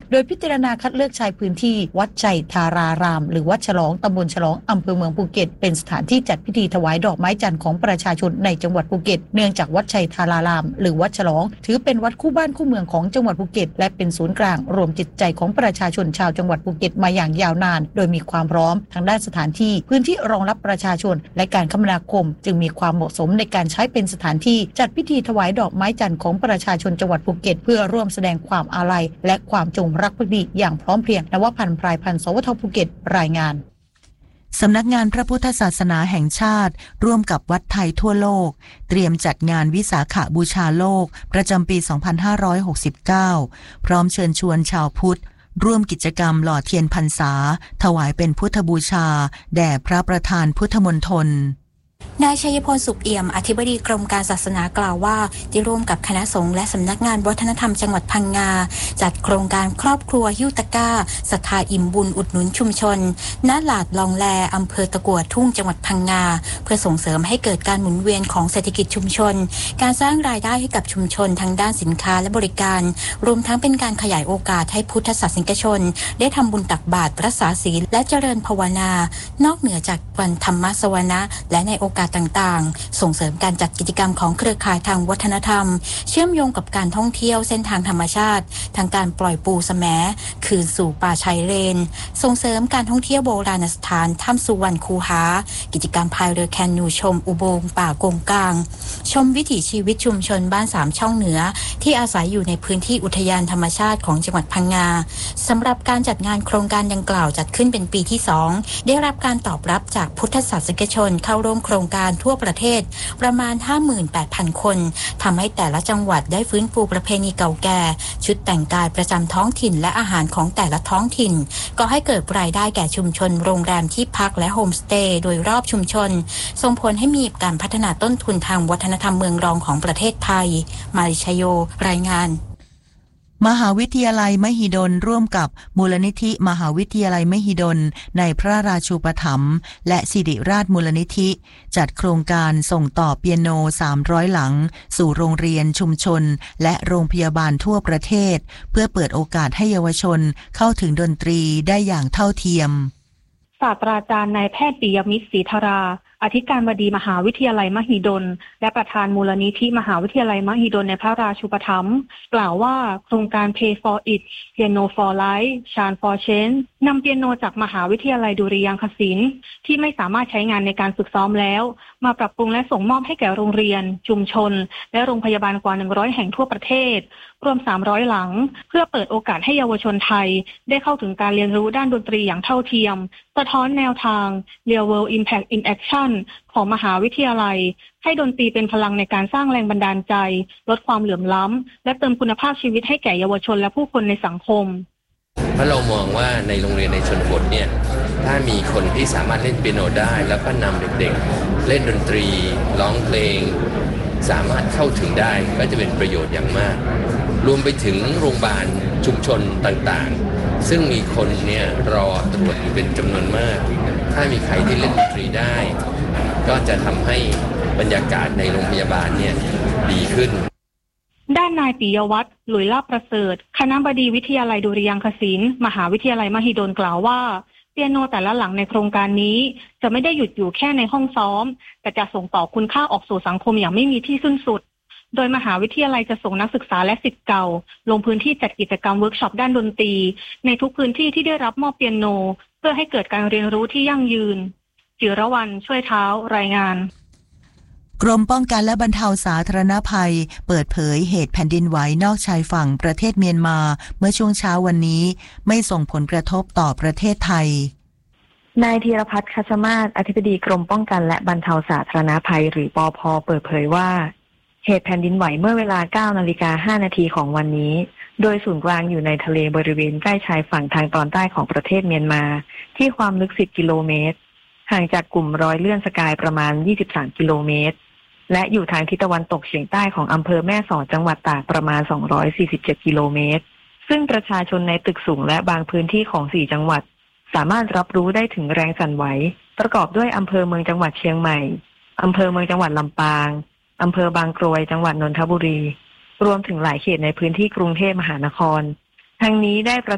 โดยพิจารณาคัดเลือกใช้พื้นที่วัดชัยธารารามหรือวัดฉลองตำบลฉลองอำเภอเมืองภูเก็ตเป็นสถานที่จัดพิธีถวายดอกไม้จันทร์ของประชาชนในจังหวัดภูเก็ตเนื่องจากวัดชัยธารารามหรือวัดฉลองถือเป็นวัดคู่บ้านคู่เมืองของจังหวัดภูเก็ตและเป็นศูนย์กลางรวมจิตใจของประชาชนชาวจังหวัดภูเก็ตมาอย่างยาวนานโดยมีความพร้อมทางด้านสถานที่พื้นที่รองรับประชาชนและการคมนาคมจึงมีความเหมาะสมในการใช้เป็นสถานที่จัดพิธีถวายดอกไม้จันทร์ของประชาชนจังหวัดภูเก็ตเพื่อร่วมแสดงความอาลัยและความจงรักภักดีอย่างพร้อมเพรียงนวพันธ์พรายพันธ์สวทภูเก็ตรายงานสำนักงานพระพุทธศาสนาแห่งชาติร่วมกับวัดไทยทั่วโลกเตรียมจัดงานวิสาขบูชาโลกประจำปี 2569 พร้อมเชิญชวนชาวพุทธร่วมกิจกรรมหล่อเทียนพรรษาถวายเป็นพุทธบูชาแด่พระประธานพุทธมณฑลนายชัยพลสุขเอี่ยมอธิบดีกรมการศาสนากล่าวว่าได้ร่วมกับคณะสงฆ์และสำนักงานวัฒนธรรมจังหวัดพังงาจัดโครงการครอบครัวหิ้วตะกร้าศรัทธาอิ่มบุญอุดหนุนชุมชนณหลาดลองแลอำเภอตะกั่วทุ่งจังหวัดพังงาเพื่อส่งเสริมให้เกิดการหมุนเวียนของเศรษฐกิจชุมชนการสร้างรายได้ให้กับชุมชนทางด้านสินค้าและบริการรวมทั้งเป็นการขยายโอกาสให้พุทธศาสนิกชนได้ทำบุญตักบาตรรักษาศีลและเจริญภาวนานอกเหนือจากวันธรรมสวนะและในโอกาสต่างๆส่งเสริมการจัดกิจกรรมของเครือข่ายทางวัฒนธรรมเชื่อมโยงกับการท่องเที่ยวเส้นทางธรรมชาติทางการปล่อยปูแสมคืนสู่ป่าชายเลนส่งเสริมการท่องเที่ยวโบราณสถานถ้ำสุวรรณคูหากิจกรรมพายเรือแคนูชมอุโมงค์ป่ากงกลางชมวิถีชีวิตชุมชนบ้าน3ช่องเหนือที่อาศัยอยู่ในพื้นที่อุทยานธรรมชาติของจังหวัดพังงาสำหรับการจัดงานโครงการดังกล่าวจัดขึ้นเป็นปีที่2ได้รับการตอบรับจากพุทธศาสนิกชนเข้าร่วมโครงการทั่วประเทศประมาณ 58,000 คนทำให้แต่ละจังหวัดได้ฟื้นฟูประเพณีเก่าแก่ชุดแต่งกายประจำท้องถิ่นและอาหารของแต่ละท้องถิ่นก็ให้เกิดรายได้แก่ชุมชนโรงแรมที่พักและโฮมสเตย์โดยรอบชุมชนส่งผลให้มีการพัฒนาต้นทุนทางวัฒนธรรมเมืองรองของประเทศไทยมาริชโยรายงานมหาวิทยาลัยมหิดลร่วมกับมูลนิธิมหาวิทยาลัยมหิดลในพระราชูปถัมภ์และศิริราชมูลนิธิจัดโครงการส่งต่อเปียโน300หลังสู่โรงเรียนชุมชนและโรงพยาบาลทั่วประเทศเพื่อเปิดโอกาสให้เยาวชนเข้าถึงดนตรีได้อย่างเท่าเทียมศาสตราจารย์นายแพทย์ปิยมิตรศรีธาราอธิการบดีมหาวิทยาลัยมหิดลและประธานมูลนิธิมหาวิทยาลัยมหิดลในพระราชูปถัมภ์กล่าวว่าโครงการ Pay for It Piano for Life Chant for Change นำเปียโนจากมหาวิทยาลัยดุริยางคศิลป์ที่ไม่สามารถใช้งานในการฝึกซ้อมแล้วมาปรับปรุงและส่งมอบให้แก่โรงเรียนชุมชนและโรงพยาบาลกว่า100แห่งทั่วประเทศรวม300หลังเพื่อเปิดโอกาสให้เยาวชนไทยได้เข้าถึงการเรียนรู้ด้านดนตรีอย่างเท่าเทียมสะท้อนแนวทาง Real World Impact in Action ของมหาวิทยาลัยให้ดนตรีเป็นพลังในการสร้างแรงบันดาลใจลดความเหลื่อมล้ำและเติมคุณภาพชีวิตให้แก่เยาวชนและผู้คนในสังคมเพราะเรามองว่าในโรงเรียนในชนบทเนี่ยถ้ามีคนที่สามารถเล่นเปียโนได้แล้วก็นำเด็กๆเล่นดนตรีร้องเพลงสามารถเข้าถึงได้ก็จะเป็นประโยชน์อย่างมากรวมไปถึงโรงพยาบาลชุมชนต่างๆซึ่งมีคนเนี่ยรอตรวจอยู่เป็นจำนวนมากถ้ามีใครที่เล่นดนตรีได้ก็จะทำให้บรรยากาศในโรงพยาบาลเนี่ยดีขึ้นด้านนายปิยวัฒน์หลุยลาภประเสริฐคณบดีวิทยาลัยดุริยางคศิลป์มหาวิทยาลัยมหิดลกล่าวว่าเปียโนแต่ละหลังในโครงการนี้จะไม่ได้หยุดอยู่แค่ในห้องซ้อมแต่จะส่งต่อคุณค่าออกสู่สังคมอย่างไม่มีที่สิ้นสุดโดยมหาวิทยาลัยจะส่งนักศึกษาและศิษย์เก่าลงพื้นที่จัดกิจกรรมเวิร์กช็อปด้านดนตรีในทุกพื้นที่ที่ได้รับมอบเปียโนเพื่อให้เกิดการเรียนรู้ที่ยั่งยืนจิรวรรณช่วยเท้ารายงานกรมป้องกันและบรรเทาสาธารณภัยเปิดเผยเหตุแผ่นดินไหวนอกชายฝั่งประเทศเมียนมาเมื่อช่วงเช้าวันนี้ไม่ส่งผลกระทบต่อประเทศไทยนายธีรพัฒน์คัชมาศอธิบดีกรมป้องกันและบรรเทาสาธารณภัยหรือปภ.เปิดเผยว่าเหตุแผ่นดินไหวเมื่อเวลา 9:05 น.ของวันนี้โดยศูนย์กลางอยู่ในทะเลบริเวณใกล้ชายฝั่งทางตอนใต้ของประเทศเมียนมาที่ความลึก10 กิโลเมตรห่างจากกลุ่มรอยเลื่อนสกายประมาณ23 กิโลเมตรและอยู่ทางทิศตะวันตกเฉียงใต้ของอำเภอแม่สอดจังหวัดตากประมาณ247 กิโลเมตรซึ่งประชาชนในตึกสูงและบางพื้นที่ของ4จังหวัดสามารถรับรู้ได้ถึงแรงสั่นไหวประกอบด้วยอำเภอเมืองจังหวัดเชียงใหม่อำเภอเมืองจังหวัดลำปางอำเภอบางกรวยจังหวัดนนทบุรีรวมถึงหลายเขตในพื้นที่กรุงเทพมหานครทั้งนี้ได้ประ